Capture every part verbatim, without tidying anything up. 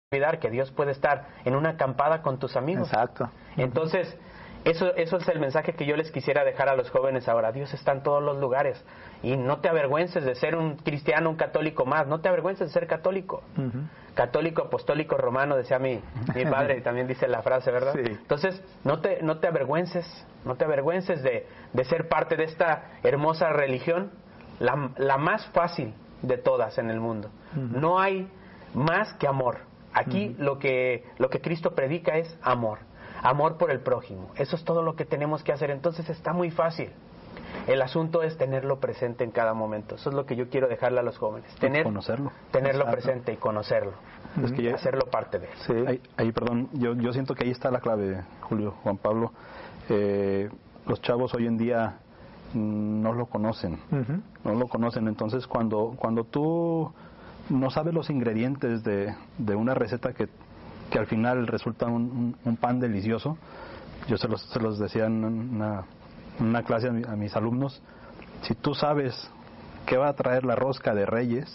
olvidar que Dios puede estar en una acampada con tus amigos. Exacto. Entonces, eso, eso es el mensaje que yo les quisiera dejar a los jóvenes ahora. Dios está en todos los lugares. Y no te avergüences de ser un cristiano, un católico más. No te avergüences de ser católico. Uh-huh. Católico, apostólico, romano, decía mi, mi padre, y también dice la frase, ¿verdad? Sí. Entonces, no te, no te avergüences, no te avergüences de, de ser parte de esta hermosa religión, la, la más fácil de todas en el mundo. Uh-huh. No hay más que amor. Aquí uh-huh. lo que lo que Cristo predica es amor, amor por el prójimo. Eso es todo lo que tenemos que hacer. Entonces está muy fácil. El asunto es tenerlo presente en cada momento. Eso es lo que yo quiero dejarle a los jóvenes. Tener, conocerlo. Tenerlo Exacto. presente y conocerlo. Uh-huh. Es que ya, hacerlo parte de él. Sí. Ahí, ahí, perdón, yo, yo siento que ahí está la clave, Julio, Juan Pablo. Eh, los chavos hoy en día no lo conocen. Uh-huh. No lo conocen. Entonces cuando, cuando tú no sabes los ingredientes de, de una receta que, que al final resulta un, un, un pan delicioso. Yo se los, se los decía en una, en una clase a, mi, a mis alumnos, si tú sabes qué va a traer la rosca de Reyes,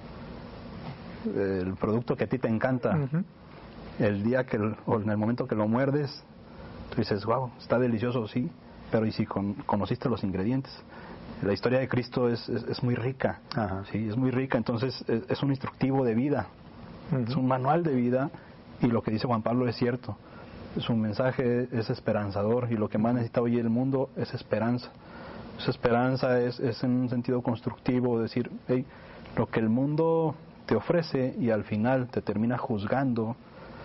el producto que a ti te encanta, uh-huh. el día que, o en el momento que lo muerdes, tú dices, wow, está delicioso, sí, pero ¿y si con, conociste los ingredientes? La historia de Cristo es, es, es muy rica, Ajá. sí, es muy rica, entonces es, es un instructivo de vida, uh-huh. es un manual de vida, y lo que dice Juan Pablo es cierto, su mensaje es esperanzador, y lo que más necesita hoy el mundo es esperanza. Esa esperanza es, es en un sentido constructivo, decir, hey, lo que el mundo te ofrece y al final te termina juzgando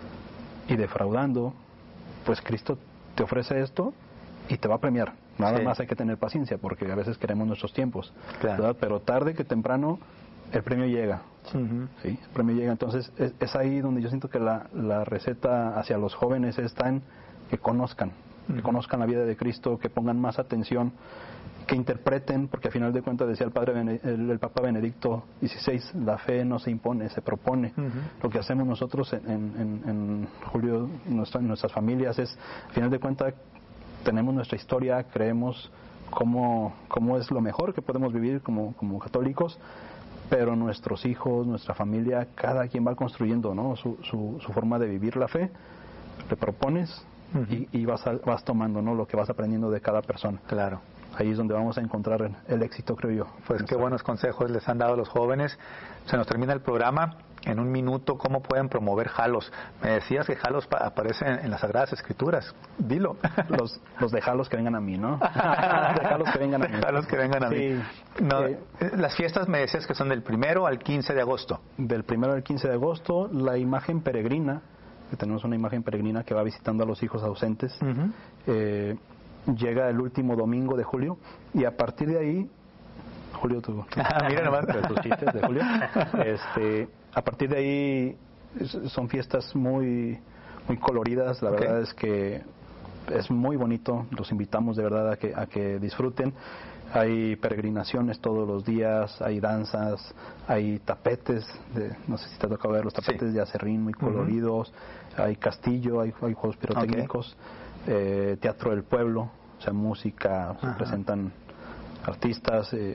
y defraudando, pues Cristo te ofrece esto y te va a premiar. Nada sí. más hay que tener paciencia, porque a veces queremos nuestros tiempos, claro. ¿verdad? Pero tarde que temprano el premio llega. Uh-huh. ¿sí? El premio llega. Entonces es, es ahí donde yo siento que la, la receta hacia los jóvenes está en que conozcan, uh-huh. que conozcan la vida de Cristo, que pongan más atención, que interpreten, porque al final de cuentas decía el padre Bene, el, el Papa Benedicto dieciséis, la fe no se impone, se propone. Uh-huh. Lo que hacemos nosotros en, en, en Julio, nuestra, en nuestras familias es, al final de cuentas, tenemos nuestra historia, creemos cómo, cómo es lo mejor que podemos vivir como, como católicos, pero nuestros hijos, nuestra familia, cada quien va construyendo, ¿no? su, su, su forma de vivir la fe, le propones uh-huh. y, y vas, a, vas tomando, ¿no? lo que vas aprendiendo de cada persona. Claro. Ahí es donde vamos a encontrar el, el éxito, creo yo. Pues qué buenos consejos les han dado los jóvenes. Se nos termina el programa. En un minuto, ¿cómo pueden promover Jalos? Me decías que Jalos pa- aparece en, en las Sagradas Escrituras. Dilo. Los, los de Jalos que vengan a mí, ¿no? De Jalos que vengan a mí. Jalos que vengan a sí. mí. No, eh, las fiestas me decías que son del primero al quince de agosto. Del primero al quince de agosto, la imagen peregrina, que tenemos una imagen peregrina que va visitando a los hijos ausentes, uh-huh. eh, llega el último domingo de julio, y a partir de ahí, Julio, tú, ah, mira nomás. tus chistes de Julio, este, a partir de ahí son fiestas muy, muy coloridas, la okay. verdad es que es muy bonito, los invitamos de verdad a que, a que disfruten. Hay peregrinaciones todos los días, hay danzas, hay tapetes, de, no sé si te ha tocado ver los tapetes sí. de acerrín muy coloridos, uh-huh. hay castillo, hay, hay juegos pirotécnicos, okay. eh, teatro del pueblo, o sea, música, uh-huh. se presentan artistas eh,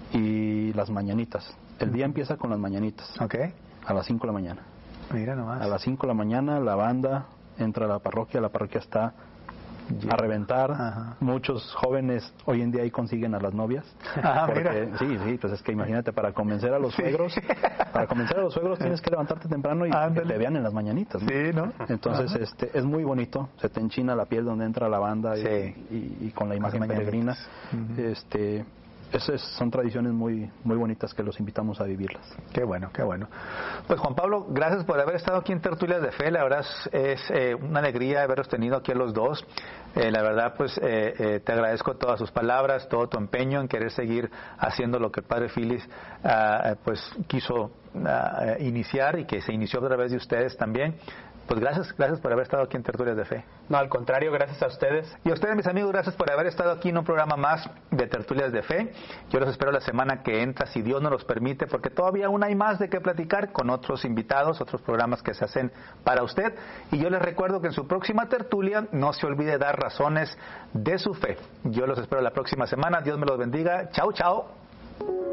y las mañanitas. El día empieza con las mañanitas, okay. a las cinco de la mañana. Mira nomás. A las cinco de la mañana la banda entra a la parroquia, la parroquia está a reventar. Ajá. Muchos jóvenes hoy en día ahí consiguen a las novias. Ah, porque, mira. Sí, sí, pues es que imagínate, para convencer a los sí. suegros, para convencer a los suegros tienes que levantarte temprano y Ándale. que te vean en las mañanitas, ¿no? Sí, ¿no? Entonces, Ajá. este, es muy bonito, se te enchina la piel donde entra la banda sí. y, y, y con la imagen peregrina. Uh-huh. Este, esas son tradiciones muy muy bonitas que los invitamos a vivirlas. Qué bueno, qué bueno. Pues Juan Pablo, gracias por haber estado aquí en Tertulias de Fe. La verdad es, es eh, una alegría haberos tenido aquí a los dos. Eh, la verdad, pues eh, eh, te agradezco todas sus palabras, todo tu empeño en querer seguir haciendo lo que el Padre Filis uh, pues quiso uh, iniciar y que se inició a través de ustedes también. Pues gracias, gracias por haber estado aquí en Tertulias de Fe. No, al contrario, gracias a ustedes. Y a ustedes, mis amigos, gracias por haber estado aquí en un programa más de Tertulias de Fe. Yo los espero la semana que entra, si Dios nos los permite, porque todavía aún hay más de qué platicar con otros invitados, otros programas que se hacen para usted. Y yo les recuerdo que en su próxima tertulia no se olvide dar razones de su fe. Yo los espero la próxima semana. Dios me los bendiga. Chao, chao.